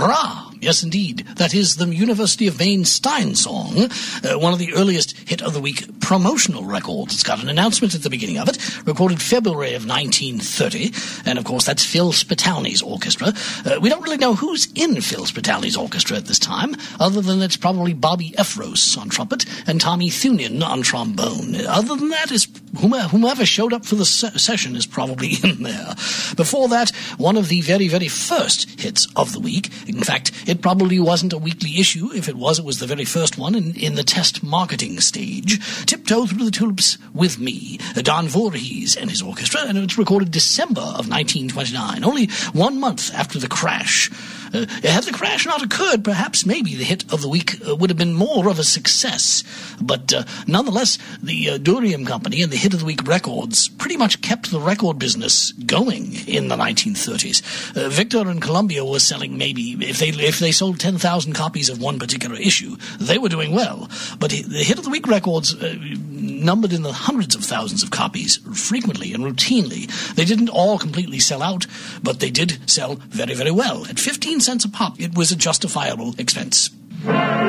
Hurrah! Yes, indeed. That is the University of Maine Stein song, one of the earliest Hit of the Week promotional records. It's got an announcement at the beginning of it, recorded February of 1930, and of course that's Phil Spitalny's orchestra. We don't really know who's in Phil Spitalny's orchestra at this time, other than it's probably Bobby Efros on trumpet and Tommy Thunin on trombone. Other than that, is whomever showed up for the session is probably in there. Before that, one of the very, very first hits of the week. In fact, it probably wasn't a weekly issue. If it was the very first one in the test marketing stage. Tiptoe Through the Tulips with Me, Don Voorhees and his orchestra, and it's recorded December of 1929, only 1 month after the crash. Had the crash not occurred, perhaps maybe the hit of the week would have been more of a success. But nonetheless, the Durium Company and the Hit of the Week records pretty much kept the record business going in the 1930s. Victor and Columbia were selling maybe, if they sold 10,000 copies of one particular issue, they were doing well. But the Hit of the Week records numbered in the hundreds of thousands of copies frequently and routinely. They didn't all completely sell out, but they did sell very, very well. At 15 cents a pop, it was a justifiable expense.